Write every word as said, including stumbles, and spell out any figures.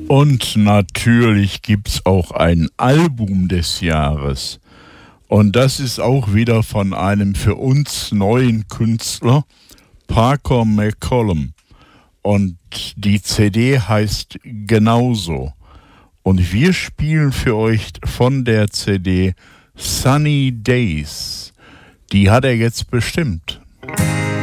Und natürlich gibt's auch ein Album des Jahres. Und das ist auch wieder von einem für uns neuen Künstler, Parker McCollum. Und die C D heißt genauso. Und wir spielen für euch von der C D Sunny Days. Die hat er jetzt bestimmt.